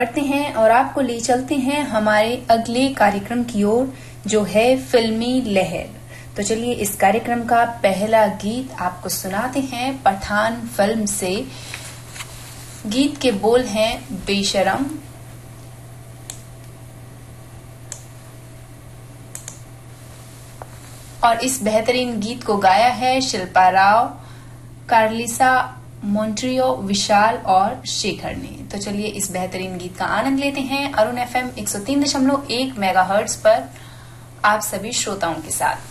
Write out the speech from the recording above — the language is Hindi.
करते हैं और आपको ले चलते हैं हमारे अगले कार्यक्रम की ओर, जो है फिल्मी लहर। तो चलिए इस कार्यक्रम का पहला गीत आपको सुनाते हैं पठान फिल्म से। गीत के बोल हैं बेशरम। और इस बेहतरीन गीत को गाया है शिल्पा राव, कार्लिसा मोन्ट्रियो, विशाल और शेखर ने। तो चलिए इस बेहतरीन गीत का आनंद लेते हैं अरुण FM 103.1 मेगाहर्ट्ज पर आप सभी श्रोताओं के साथ।